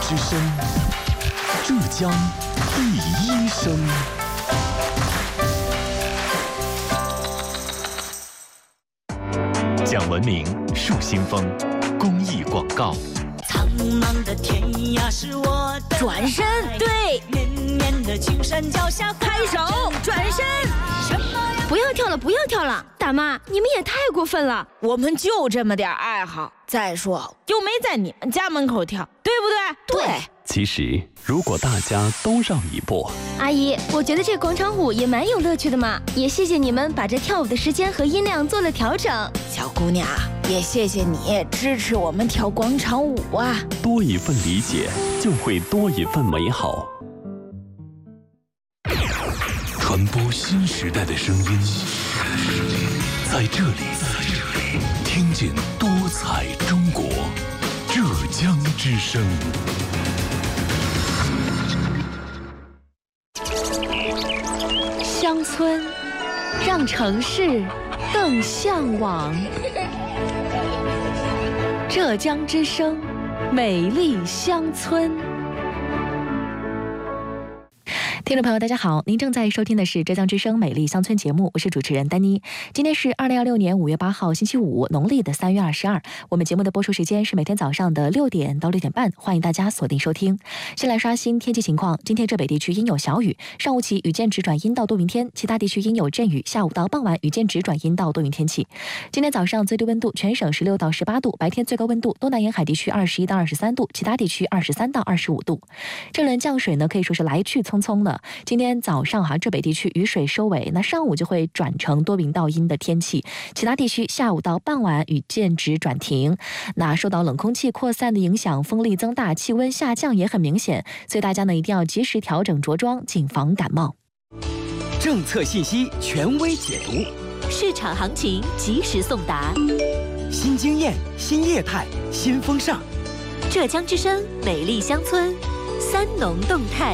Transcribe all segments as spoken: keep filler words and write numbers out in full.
之声，浙江第一声。讲文明树新风，公益广告。 苍茫的天涯是我的， 转身，对， 绵绵的青山脚下， 拍手，转身。不要跳了，不要跳了，大妈，你们也太过分了。 我们就这么点爱好，再说又没在你们家门口跳，对不对？ 对。 其实，如果大家都让一步， 阿姨，我觉得这广场舞也蛮有乐趣的嘛。也谢谢你们把这跳舞的时间和音量做了调整。 小姑娘，也谢谢你支持我们跳广场舞啊。 多一份理解，就会多一份美好。传播新时代的声音，在这里，听见多彩中国，浙江之声。 乡村，让城市更向往。浙江之声，美丽乡村。听众朋友大家好，您正在收听的是浙江之声美丽乡村节目，我是主持人丹妮。今天是二零二六年五月八号星期五，农历的三月二十二。我们节目的播出时间是每天早上的六点到六点半，欢迎大家锁定收听。先来刷新天气情况，今天浙北地区阴有小雨，上午起雨间直转阴到多云天，其他地区阴有阵雨，下午到傍晚雨间直转阴到多云天气。今天早上最低温度全省十六到十八度，白天最高温度东南沿海地区二十一到二十三度，其他地区二十三到二十五度。这轮降水呢，可以说是来去匆匆了。今天早上哈，浙北地区雨水收尾，那上午就会转成多云到阴的天气，其他地区下午到傍晚雨间直转停。那受到冷空气扩散的影响，风力增大，气温下降也很明显，所以大家呢一定要及时调整着装，谨防感冒。 政策信息权威解读， 市场行情及时送达， 新经验、新业态、新风尚。 浙江之声美丽乡村，三农动态。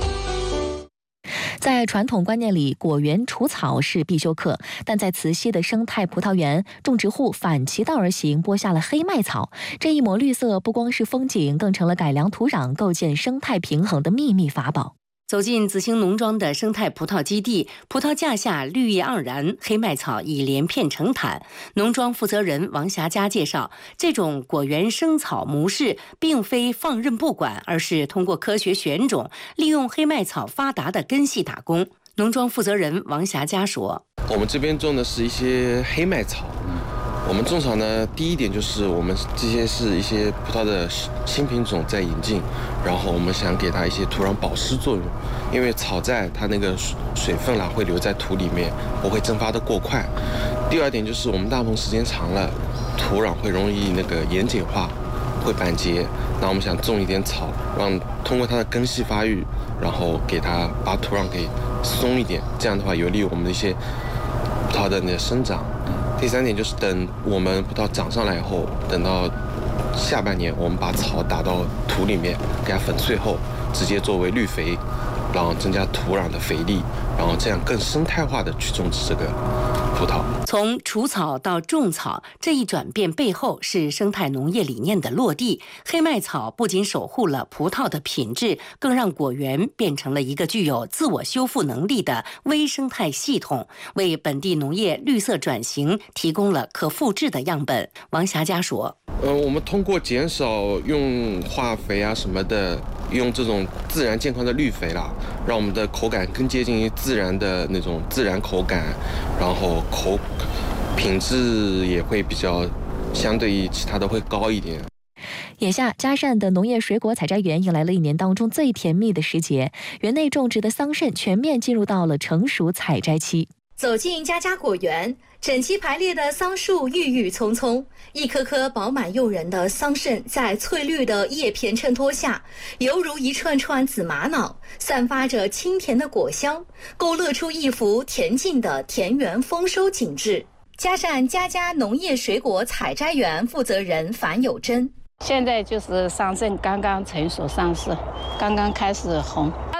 在传统观念里，果园除草是必修课，但在慈溪的生态葡萄园，种植户反其道而行，播下了黑麦草。这一抹绿色不光是风景，更成了改良土壤、构建生态平衡的秘密法宝。 走进子兴农庄的生态葡萄基地，葡萄架下绿叶盎然，黑麦草已连片成毯。农庄负责人王霞佳介绍，这种果园生草模式并非放任不管，而是通过科学选种，利用黑麦草发达的根系打工。农庄负责人王霞佳说：“ 我们这边种的是一些黑麦草。我们种草呢，第一点就是我们这些是一些葡萄的新品种在引进，然后我们想给它一些土壤保湿作用，因为草在它那个水分啦会留在土里面，不会蒸发得过快。第二点就是我们大棚时间长了，土壤会容易那个盐碱化，会板结。那我们想种一点草，让通过它的根系发育，然后给它把土壤给松一点，这样的话有利于我们的一些葡萄的那个生长。第三点就是等我们葡萄长上来以后，等到下半年我们把草打到土里面，给它粉碎后，直接作为绿肥，然后增加土壤的肥力，然后这样更生态化的去种植这个葡萄。 从除草到种草，这一转变背后是生态农业理念的落地。黑麦草不仅守护了葡萄的品质，更让果园变成了一个具有自我修复能力的微生态系统，为本地农业绿色转型提供了可复制的样本。王霞佳说：“ 呃，我们通过减少用化肥啊什么的，用这种自然健康的绿肥啦，让我们的口感更接近于自然的那种自然口感，然后口品质也会比较相对于其他的会高一点。” 眼下，嘉善的农业水果采摘园迎来了一年当中最甜蜜的时节，园内种植的桑葚全面进入到了成熟采摘期。 走进家家果园，整齐排列的桑树郁郁葱葱，一颗颗饱满诱人的桑葚在翠绿的叶片衬托下，犹如一串串紫玛瑙，散发着清甜的果香，勾勒出一幅恬静的田园丰收景致。嘉善家家农业水果采摘园负责人樊有珍： 现在就是桑葚刚刚成熟上市，刚刚开始红。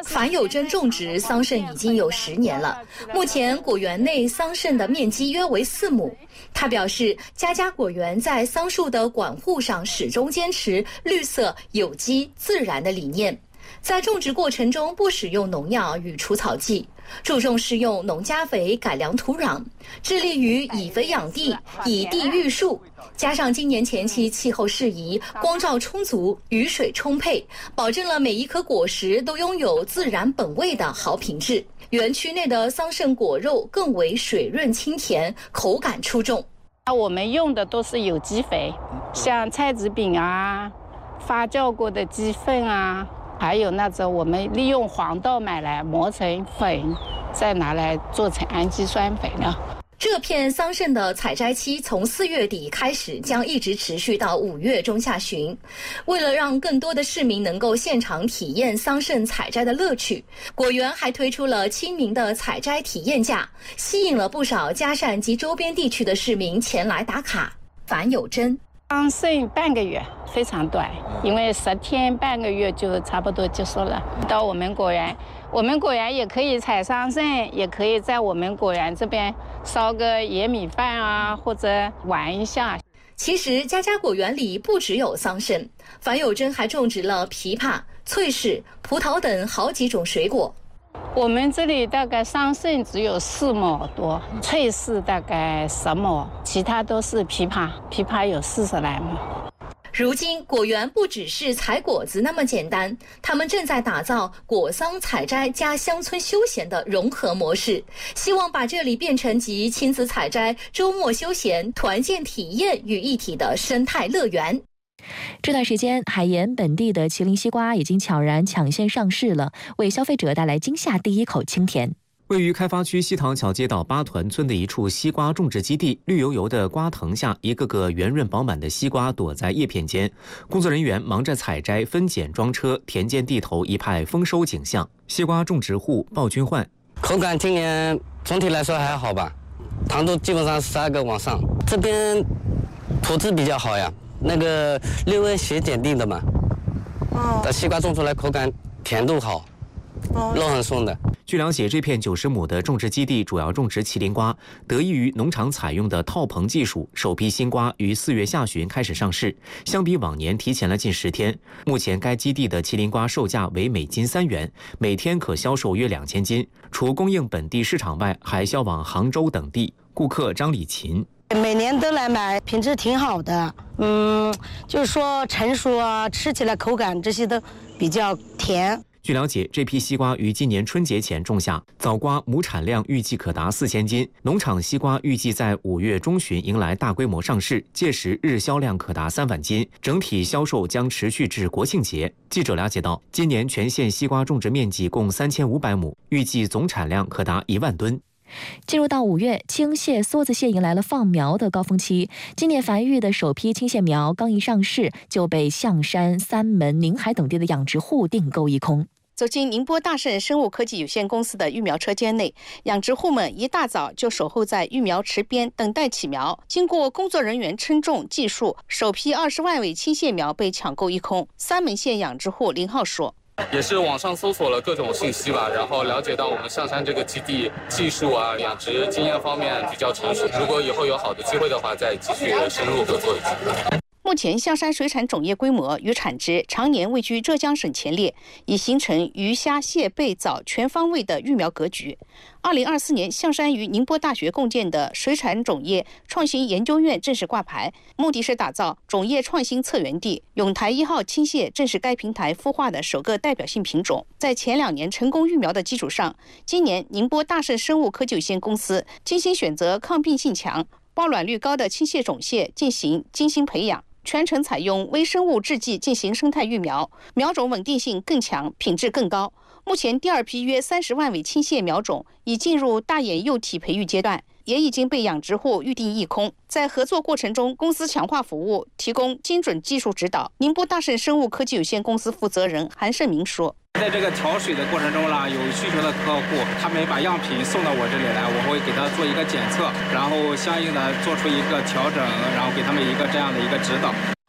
樊有珍种植桑葚已经有十年了，目前果园内桑葚的面积约为四亩。他表示，家家果园在桑树的管护上始终坚持绿色、有机、自然的理念，在种植过程中不使用农药与除草剂，注重施用农家肥改良土壤，致力于以肥养地、以地育树。加上今年前期气候适宜，光照充足，雨水充沛，保证了每一颗果实都拥有自然本味的好品质。园区内的桑葚果肉更为水润清甜，口感出众。 我们用的都是有机肥，像菜籽饼啊、发酵过的鸡粪啊，还有那种我们利用黄豆买来磨成粉，再拿来做成氨基酸肥料。 这片桑葚的采摘期从四月底开始，将一直持续到五月中下旬。为了让更多的市民能够现场体验桑葚采摘的乐趣，果园还推出了亲民的采摘体验价，吸引了不少嘉善及周边地区的市民前来打卡。樊有珍。 桑葚半个月非常短，因为十天半个月就差不多结束了。到我们果园，我们果园也可以采桑葚，也可以在我们果园这边烧个野米饭啊，或者玩一下。 其实家家果园里不只有桑葚，樊有珍还种植了枇杷、翠柿、葡萄等好几种水果。 我们这里大概桑葚只有四亩多，翠柿大概十亩，其他都是枇杷，枇杷有四十来亩。 如今果园不只是采果子那么简单，他们正在打造果桑采摘加乡村休闲的融合模式，希望把这里变成集亲子采摘、周末休闲、团建体验于一体的生态乐园。 这段时间，海盐本地的麒麟西瓜已经悄然抢先上市了，为消费者带来惊吓第一口清甜。 位于开发区西塘桥街道八团村的一处西瓜种植基地，绿油油的瓜藤下，一个个圆润饱满的西瓜躲在叶片间，工作人员忙着采摘、分拣、装车，田间地头一派丰收景象。西瓜种植户鲍军焕， 口感今年总体来说还好吧，糖度基本上十二个往上，这边土质比较好呀，那个六温血检定的嘛，哦，的西瓜种出来口感甜度好，哦，肉很松的。 据了解，这片九十亩的种植基地主要种植麒麟瓜，得益于农场采用的套棚技术，首批新瓜于四月下旬开始上市，相比往年提前了近十天。目前该基地的麒麟瓜售价为每斤三元，每天可销售约两千斤，除供应本地市场外，还销往杭州等地。顾客张礼琴。 每年都来买，品质挺好的，嗯，就是说成熟啊，吃起来口感这些都比较甜。 据了解，这批西瓜于今年春节前种下，枣瓜亩产量预计可达四千斤。农场西瓜预计在五月中旬迎来大规模上市，届时日销量可达三万斤，整体销售将持续至国庆节。记者了解到，今年全县西瓜种植面积共三千五百亩，预计总产量可达一万吨。 进入到五月，青蟹、梭子蟹迎来了放苗的高峰期。今年繁育的首批青蟹苗刚一上市，就被象山、三门、宁海等地的养殖户订购一空。 走进宁波大盛生物科技有限公司的育苗车间内，养殖户们一大早就守候在育苗池边等待起苗。经过工作人员称重计数，首批二十万尾青蟹苗被抢购一空。三门县养殖户林浩说， 也是网上搜索了各种信息吧，然后了解到我们象山这个基地技术啊、养殖经验方面比较成熟，如果以后有好的机会的话，再继续深入合作一下。 目前象山水产种业规模与产值常年位居浙江省前列，已形成鱼虾蟹贝枣全方位的育苗格局。二零二四年，象山与宁波大学共建的水产种业创新研究院正式挂牌，目的是打造种业创新策源地。永台一号青蟹正是该平台孵化的首个代表性品种。在前两年成功育苗的基础上，今年宁波大盛生物科技有限公司精心选择抗病性强、抱卵率高的青蟹种蟹进行精心培养。全程采用微生物制剂进行生态育苗，苗种稳定性更强，品质更高。目前第二批约三十万尾青蟹苗种已进入大眼幼体培育阶段，也已经被养殖户预定一空。在合作过程中，公司强化服务，提供精准技术指导。宁波大盛生物科技有限公司负责人韩胜明说， 在这个调水的过程中呢，有需求的客户他们把样品送到我这里来，我会给他做一个检测，然后相应的做出一个调整，然后给他们一个这样的一个指导。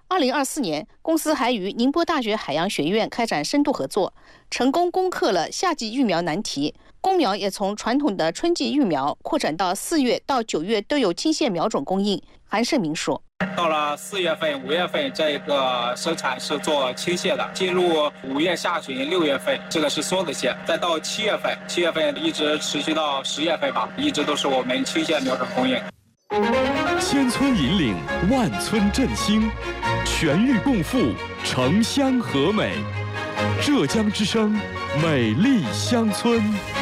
二零二四年，公司还与宁波大学海洋学院开展深度合作，成功攻克了夏季育苗难题。供苗也从传统的春季育苗扩展到四月到九月都有青蟹苗种供应。韩胜明说， 到了四月份、五月份，这个生产是做青蟹的；进入五月下旬、六月份，这个是梭子蟹；再到七月份，七月份一直持续到十月份吧，一直都是我们青蟹苗种供应。 千村引领，万村振兴，全域共富，城乡和美。浙江之声，美丽乡村。